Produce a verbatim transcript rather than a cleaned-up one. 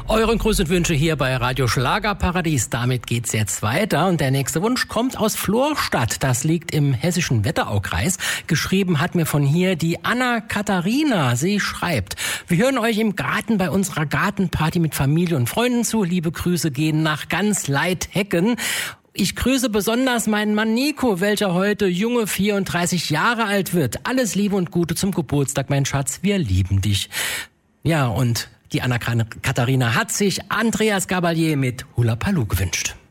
Euren Grüß und Wünsche hier bei Radio Schlagerparadies. Damit geht's jetzt weiter und der nächste Wunsch kommt aus Florstadt. Das liegt im hessischen Wetteraukreis. Geschrieben hat mir von hier die Anna-Katharina. Sie schreibt: Wir hören euch im Garten bei unserer Gartenparty mit Familie und Freunden zu. Liebe Grüße gehen nach ganz Leidhecken. Ich grüße besonders meinen Mann Nico, welcher heute junge vierunddreißig Jahre alt wird. Alles Liebe und Gute zum Geburtstag, mein Schatz. Wir lieben dich. Ja, und die Anna-Katharina hat sich Andreas Gabalier mit Hula Paloo gewünscht.